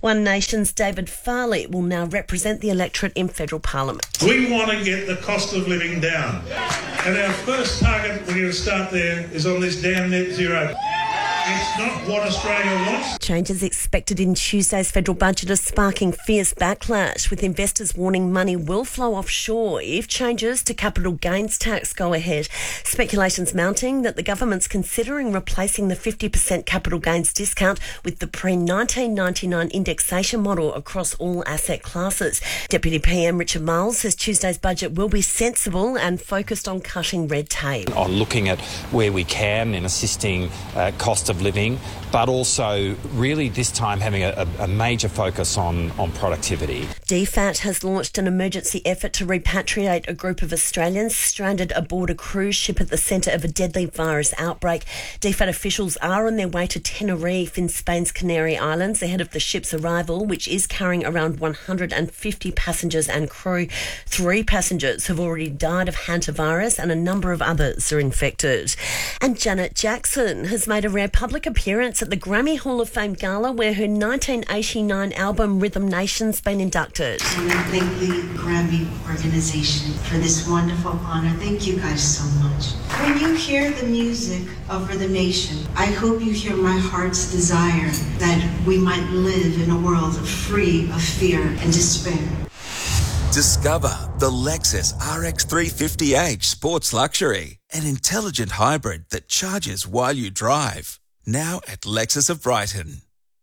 One Nation's David Farley will now represent the electorate in federal parliament. We want to get the cost of living down. And our first target, we're going to start there, is on this damn net zero. It's not what Australia wants. Changes expected in Tuesday's federal budget are sparking fierce backlash, with investors warning money will flow offshore if changes to capital gains tax go ahead. Speculation's mounting that the government's considering replacing the 50% capital gains discount with the pre-1999 indexation model across all asset classes. Deputy PM Richard Marles says Tuesday's budget will be sensible and focused on cutting red tape. On looking at where we can in assisting cost of living, but also really this time having a major focus on productivity. DFAT has launched an emergency effort to repatriate a group of Australians stranded aboard a cruise ship at the centre of a deadly virus outbreak. DFAT officials are on their way to Tenerife in Spain's Canary Islands ahead of the ship's arrival, which is carrying around 150 passengers and crew. 3 passengers have already died of hantavirus and a number of others are infected. And Janet Jackson has made a rare public appearance at the Grammy Hall of Fame Gala, where her 1989 album Rhythm Nation's been inducted. I want to thank the Grammy organization for this wonderful honor. Thank you guys so much. When you hear the music of Rhythm Nation, I hope you hear my heart's desire that we might live in a world free of fear and despair. Discover the Lexus RX 350h Sports Luxury, an intelligent hybrid that charges while you drive. Now at Lexus of Brighton.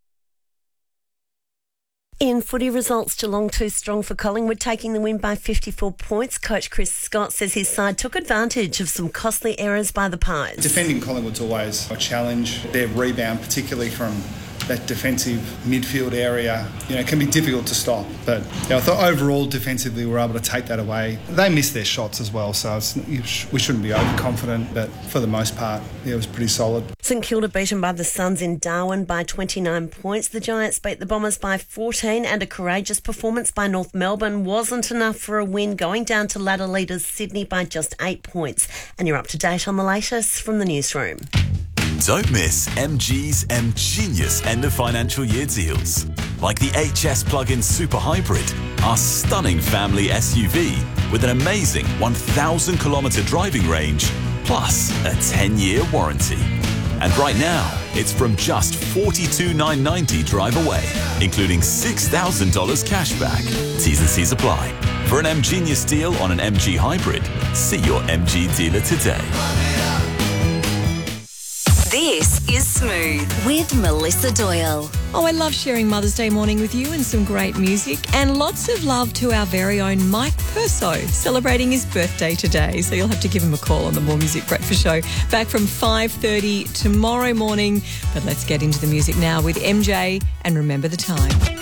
In footy results, Geelong too strong for Collingwood, taking the win by 54 points. Coach Chris Scott says his side took advantage of some costly errors by the Pies. Defending Collingwood's always a challenge. Their rebound, particularly from that defensive midfield area, can be difficult to stop. But I thought overall defensively we were able to take that away. They missed their shots as well, so we shouldn't be overconfident, but for the most part, it was pretty solid. St Kilda beaten by the Suns in Darwin by 29 points. The Giants beat the Bombers by 14, and a courageous performance by North Melbourne wasn't enough for a win, going down to ladder leaders Sydney by just 8 points. And you're up to date on the latest from the newsroom. Don't miss MG's MGenius end of financial year deals. Like the HS Plug-in Super Hybrid, our stunning family SUV with an amazing 1,000 kilometre driving range, plus a 10-year warranty. And right now, it's from just $42,990 drive away, including $6,000 cash back. T's and C's apply. For an MGenius deal on an MG Hybrid, see your MG dealer today. This is Smooth with Melissa Doyle. Oh, I love sharing Mother's Day morning with you and some great music, and lots of love to our very own Mike Perso, celebrating his birthday today. So you'll have to give him a call on the More Music Breakfast Show. Back from 5:30 tomorrow morning. But let's get into the music now with MJ and Remember the Time.